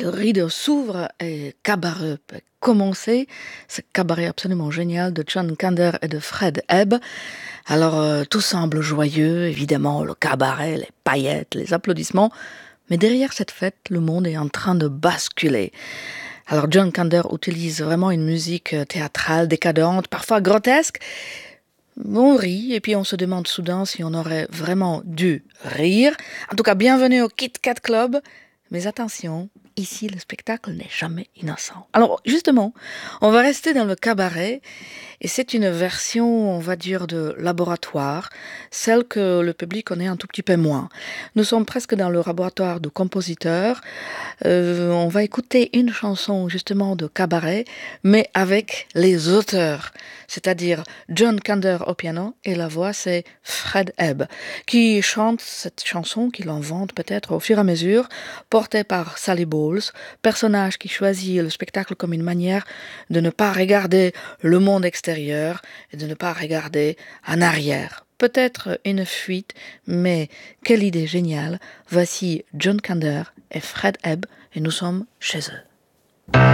le rideau s'ouvre et cabaret peut commencer. Ce cabaret absolument génial de John Kander et de Fred Ebb. Alors, tout semble joyeux, évidemment, le cabaret, les paillettes, les applaudissements. Mais derrière cette fête, le monde est en train de basculer. Alors, John Kander utilise vraiment une musique théâtrale, décadente, parfois grotesque. On rit et puis on se demande soudain si on aurait vraiment dû rire. En tout cas, bienvenue au Kit Kat Club. Mais attention, ici le spectacle n'est jamais innocent. Alors justement, on va rester dans le cabaret et c'est une version, on va dire, de laboratoire, celle que le public connaît un tout petit peu moins. Nous sommes presque dans le laboratoire de compositeurs. On va écouter une chanson justement de cabaret, mais avec les auteurs, c'est-à-dire John Kander au piano et la voix c'est Fred Ebb qui chante cette chanson qu'il invente peut-être au fur et à mesure, portée par Sally Bowles, personnage qui choisit le spectacle comme une manière de ne pas regarder le monde extérieur et de ne pas regarder en arrière. Peut-être une fuite, mais quelle idée géniale. Voici John Kander et Fred Ebb et nous sommes chez eux.